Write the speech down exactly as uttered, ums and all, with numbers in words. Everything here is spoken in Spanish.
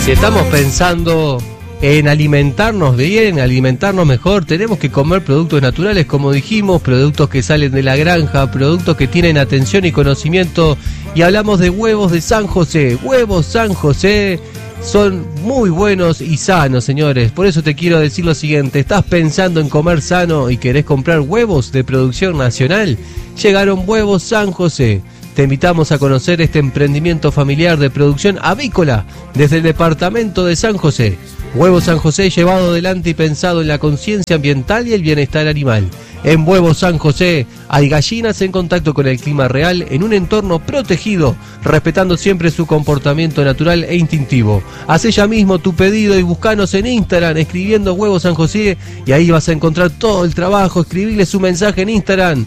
Si estamos pensando en alimentarnos bien, alimentarnos mejor, tenemos que comer productos naturales, como dijimos, productos que salen de la granja, productos que tienen atención y conocimiento. Y hablamos de huevos de San José. Huevos San José son muy buenos y sanos, señores. Por eso te quiero decir lo siguiente: ¿estás pensando en comer sano y querés comprar huevos de producción nacional? Llegaron Huevos San José. Te invitamos a conocer este emprendimiento familiar de producción avícola desde el departamento de San José. Huevos San José, llevado adelante y pensado en la conciencia ambiental y el bienestar animal. En Huevos San José hay gallinas en contacto con el clima real en un entorno protegido, respetando siempre su comportamiento natural e instintivo. Haz ya mismo tu pedido y buscanos en Instagram escribiendo Huevos San José, y ahí vas a encontrar todo el trabajo. Escribirle su mensaje en Instagram